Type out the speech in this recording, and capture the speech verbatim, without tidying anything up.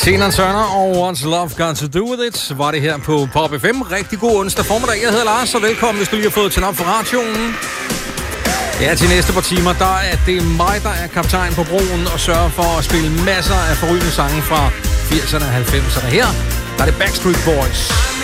Tina Turner og What's Love Got To Do With It var det her på Pop F M. Rigtig god onsdag formiddag. Jeg hedder Lars, og velkommen, hvis du lige har fået tændt op for radioen. Ja, til næste par timer, der er det mig, der er kaptajn på broen og sørger for at spille masser af forrygende sange fra firserne og halvfemserne. Her, der er det Backstreet Boys.